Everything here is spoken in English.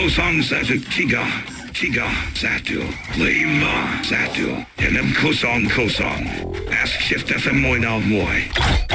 Kosong Satu Tiga Satu Lima Satu. And them Kosong. Ask Shift FM Moy now Moy.